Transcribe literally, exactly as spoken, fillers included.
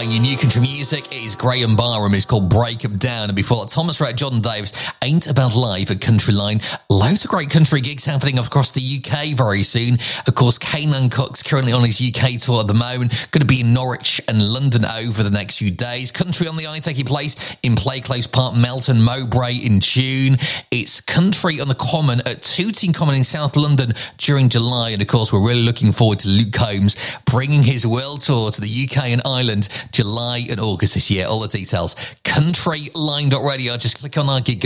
playing your new country music. It is Graham Barham. It's called Break 'Em Down. And before that, Thomas Rhett, Jordan Davis, Ain't About Life at Country Line. Loads of great country gigs happening across the U K very soon. Of course, Kane Cook's currently on his U K tour at the moment. Going to be in Norwich and London over the next few days. Country on the Eye taking place in Play Close Park, Melton, Mowbray in June. It's Country on the Common at Tooting Common in South London during July. And of course, we're really looking forward to Luke Combs bringing his world tour to the U K and Ireland July and August this year. All the details, countryline dot radio. Just click on our gig